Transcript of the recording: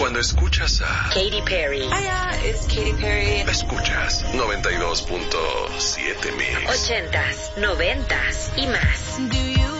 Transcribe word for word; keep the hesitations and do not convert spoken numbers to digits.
Cuando escuchas a Katy Perry. Hiya, it's Katy Perry. Escuchas noventa y dos punto siete Mix. Ochentas, noventas y más. Do you